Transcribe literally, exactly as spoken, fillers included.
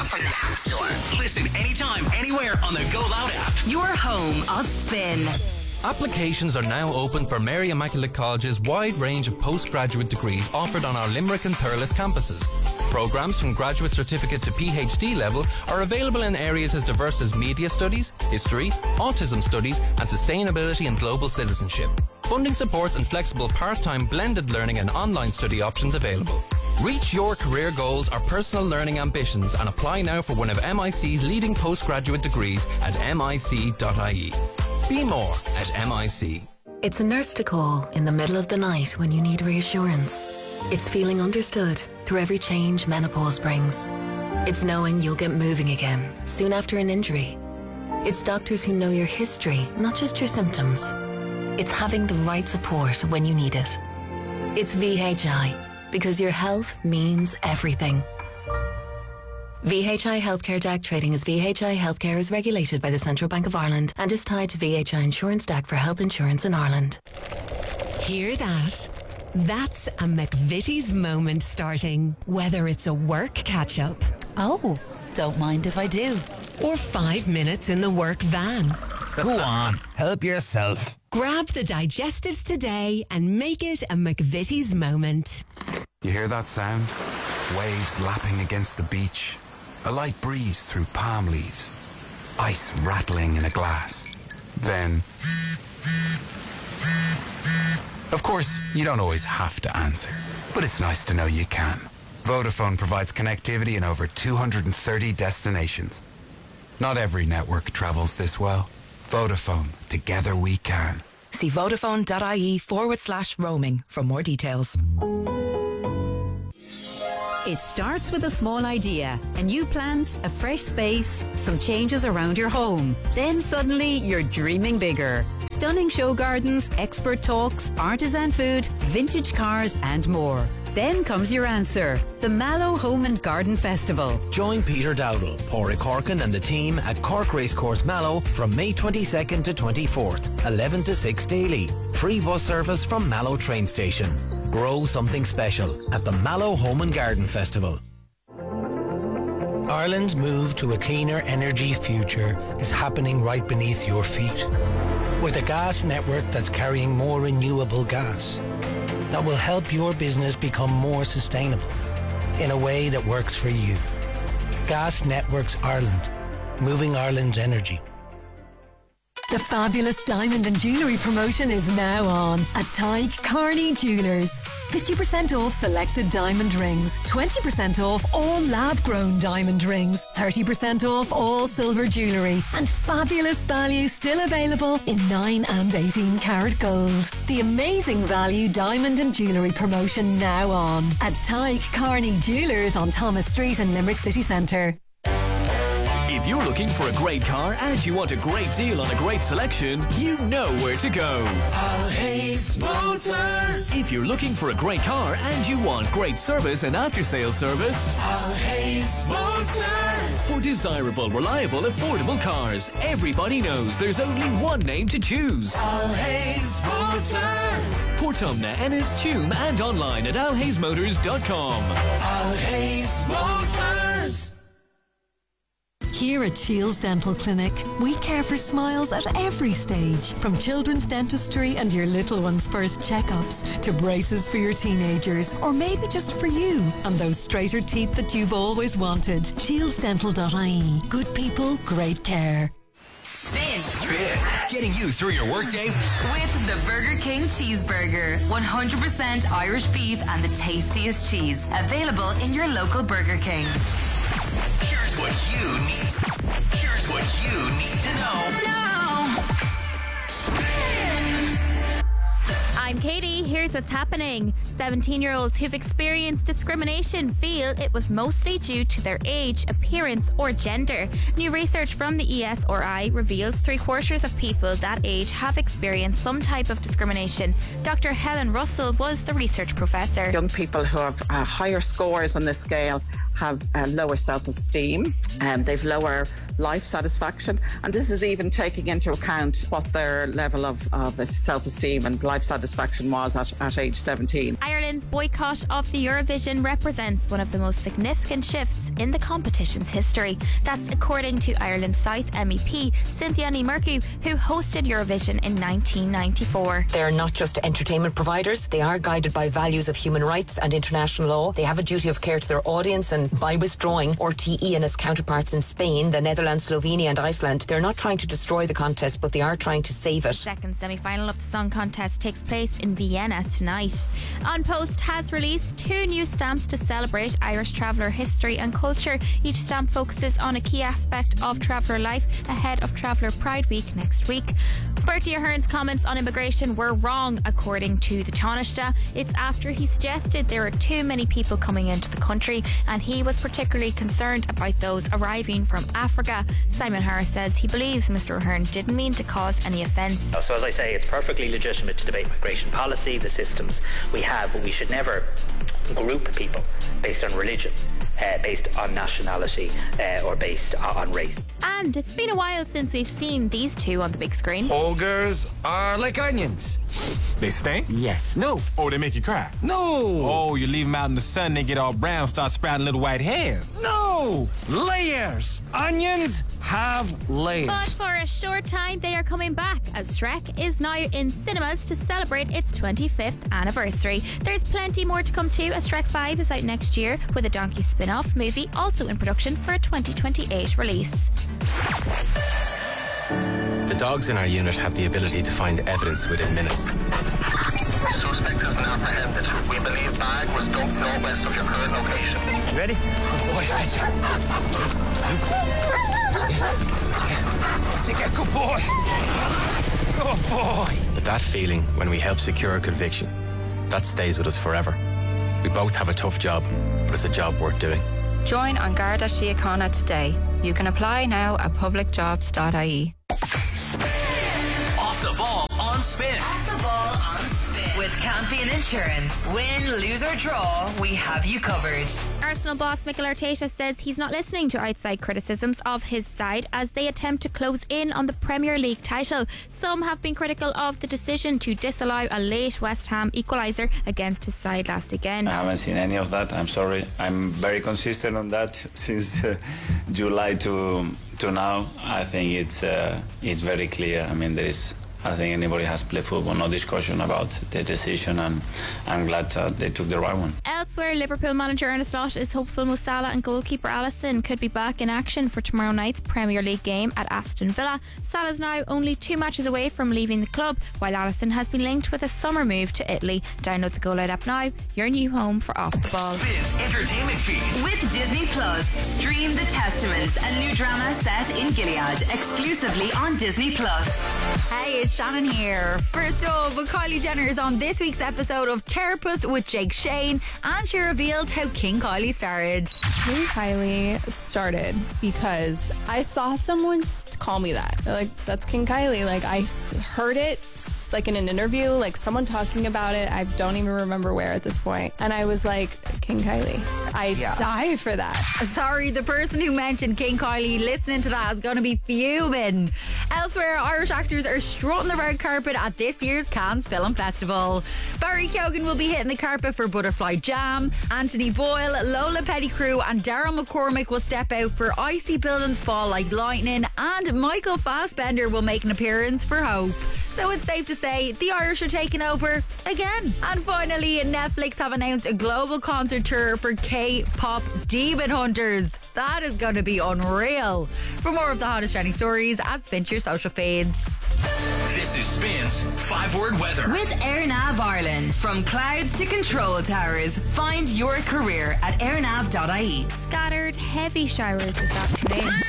from the App Store. Listen anytime, anywhere on the Go Loud app. Your home of spin. Applications are now open for Mary Immaculate College's wide range of postgraduate degrees offered on our Limerick and Thurles campuses. Programmes from graduate certificate to PhD level are available in areas as diverse as media studies, history, autism studies and sustainability and global citizenship. Funding supports and flexible part-time blended learning and online study options available. Reach your career goals or personal learning ambitions and apply now for one of M I C's leading postgraduate degrees at M I C dot I E. Be more at M I C. It's a nurse to call in the middle of the night when you need reassurance. It's feeling understood through every change menopause brings. It's knowing you'll get moving again soon after an injury. It's doctors who know your history, not just your symptoms. It's having the right support when you need it. It's V H I, because your health means everything. V H I Healthcare D A C trading as V H I Healthcare is regulated by the Central Bank of Ireland and is tied to V H I Insurance D A C for health insurance in Ireland. Hear that? That's a McVitie's moment starting. Whether it's a work catch-up. Oh, don't mind if I do. Or five minutes in the work van. Go on, help yourself. Grab the digestives today and make it a McVitie's moment. You hear that sound? Waves lapping against the beach. A light breeze through palm leaves. Ice rattling in a glass. Then... Of course, you don't always have to answer, but it's nice to know you can. Vodafone provides connectivity in over two hundred thirty destinations. Not every network travels this well. Vodafone, together we can. See vodafone.ie forward slash roaming for more details. It starts with a small idea, a new plant, a fresh space, some changes around your home. Then suddenly you're dreaming bigger. Stunning show gardens, expert talks, artisan food, vintage cars and more. Then comes your answer, the Mallow Home and Garden Festival. Join Peter Dowdall, Pádraig Corkin and the team at Cork Racecourse Mallow from May twenty-second to twenty-fourth, eleven to six daily. Free bus service from Mallow train station. Grow something special at the Mallow Home and Garden Festival. Ireland's move to a cleaner energy future is happening right beneath your feet. With a gas network that's carrying more renewable gas that will help your business become more sustainable in a way that works for you. Gas Networks Ireland, moving Ireland's energy. The fabulous diamond and jewellery promotion is now on at Tyke Carney Jewellers. fifty percent off selected diamond rings, twenty percent off all lab-grown diamond rings, thirty percent off all silver jewellery, and fabulous value still available in nine and eighteen karat gold. The amazing value diamond and jewellery promotion now on at Tyke Carney Jewellers on Thomas Street in Limerick City Centre. If you're looking for a great car and you want a great deal on a great selection, you know where to go. Alhays Motors. If you're looking for a great car and you want great service and after-sales service, Alhays Motors. For desirable, reliable, affordable cars, everybody knows there's only one name to choose. Alhays Motors. Portumna, Ennis, Tuam and online at alhays motors dot com. Alhays Motors. Here at Shields Dental Clinic, we care for smiles at every stage. From children's dentistry and your little one's first checkups to braces for your teenagers, or maybe just for you and those straighter teeth that you've always wanted. shields dental dot I E. Good people, great care. Spin. Spin. Getting you through your workday With the Burger King Cheeseburger. one hundred percent Irish beef and the tastiest cheese. Available in your local Burger King. Here's what you need. Here's what you need to know. No. Spin. I'm Katie. Here's what's happening. seventeen-year-olds who've experienced discrimination feel it was mostly due to their age, appearance or gender. New research from the E S R I reveals three-quarters of people that age have experienced some type of discrimination. Doctor Helen Russell was the research professor. Young people who have uh, higher scores on this scale have uh, lower self-esteem, and um, they've lower life satisfaction, and this is even taking into account what their level of, of self-esteem and life satisfaction was at, at age seventeen. Ireland's boycott of the Eurovision represents one of the most significant shifts in the competition's history. That's according to Ireland's South M E P, Cynthia Ní Murcu, who hosted Eurovision in nineteen ninety-four. They're not just entertainment providers, they are guided by values of human rights and international law. They have a duty of care to their audience, and by withdrawing, R T E and its counterparts in Spain, the Netherlands, Slovenia and Iceland, they're not trying to destroy the contest, but they are trying to save it. Second semi-final of the song contest takes place in Vienna tonight. An Post has released two new stamps to celebrate Irish traveller history and culture. Each stamp focuses on a key aspect of traveller life ahead of Traveller Pride Week next week. Bertie Ahern's comments on immigration were wrong, according to the Taoiseach. It's after he suggested there are too many people coming into the country, and he was particularly concerned about those arriving from Africa. Simon Harris says he believes Mr Ahern didn't mean to cause any offence. So as I say, it's perfectly legitimate to debate migration policy, the systems we have, but we should never group people based on religion, uh, based on nationality, uh, or based on race. And it's been a while since we've seen these two on the big screen. All girls are like onions. They stink? Yes. No. Oh, they make you cry? No. Oh, you leave them out in the sun, they get all brown, start sprouting little white hairs? No. Layers. Onions have layers. But for a short time, they are coming back, as Shrek is now in cinemas to celebrate its twenty-fifth anniversary. There's plenty more to come too, as Shrek five is out next year, with a Donkey spin-off movie also in production for a twenty twenty-eight release. The dogs in our unit have the ability to find evidence within minutes. Suspect has been apprehended. We believe bag was dumped northwest of your current location. You ready? Good boy, Fetcher. Take it, good boy. Good boy. But that feeling when we help secure a conviction, that stays with us forever. We both have a tough job, but it's a job worth doing. Join An Garda Síochána today. You can apply now at public jobs dot I E. Off the ball on Spin. Off the ball on Spin. With Campion Insurance. Win, lose or draw, we have you covered. Arsenal boss Mikel Arteta says he's not listening to outside criticisms of his side as they attempt to close in on the Premier League title. Some have been critical of the decision to disallow a late West Ham equaliser against his side last weekend. I haven't seen any of that. I'm sorry. I'm very consistent on that since uh, July to to now. I think it's uh, it's very clear. I mean, there is. I think anybody has played football, no discussion about the decision, and I'm glad uh, they took the right one. Elsewhere, Liverpool manager Ernest Lott is hopeful Mo Salah and goalkeeper Alisson could be back in action for tomorrow night's Premier League game at Aston Villa. Salah's now only two matches away from leaving the club, while Alisson has been linked with a summer move to Italy. Download the Go Loud app now, your new home for Off the Ball. Spins entertainment feed. With Disney Plus, stream The Testaments, a new drama set in Gilead, exclusively on Disney Plus. Hey, it's Shannon here. First off, Kylie Jenner is on this week's episode of Therapist with Jake Shane, and she revealed how King Kylie started. King Kylie started because I saw someone call me that. They're like, that's King Kylie. Like, I heard it like in an interview, like someone talking about it. I don't even remember where at this point. And I was like, King Kylie. I yeah. die for that. Sorry, the person who mentioned King Kylie listening to that is going to be fuming. Elsewhere, Irish actors are strutting the red carpet at this year's Cannes Film Festival. Barry Keoghan will be hitting the carpet for Butterfly Jam. Anthony Boyle, Lola Pettigrew and Daryl McCormick will step out for I See Buildings Fall Like Lightning, and Michael Fassbender will make an appearance for Hope. So it's safe to say the Irish are taking over again. And finally, Netflix have announced a global concert tour for K-pop Demon Hunters. That is going to be unreal. For more of the hottest trending stories, add Spin to your social feeds. This is Spin's five-word weather. With AirNav Ireland. From clouds to control towers, find your career at airnav dot I E. Scattered heavy showers this afternoon.